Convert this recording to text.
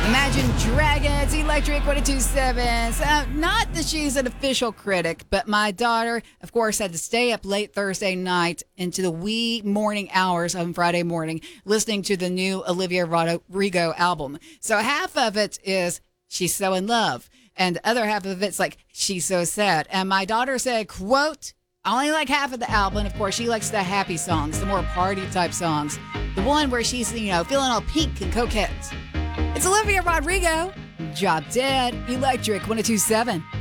Imagine Dragons, Electric 1027. Not that she's an official critic, but my daughter, of course, had to stay up late Thursday night into the wee morning hours on Friday morning listening to the new Olivia Rodrigo album. So half of it is she's so in love, and the other half of it's like she's so sad. And my daughter said, quote, I only like half of the album. Of course, she likes the happy songs, the more party type songs. The one where she's, feeling all pink and coquette. It's Olivia Rodrigo. Drop Dead, Electric 1027.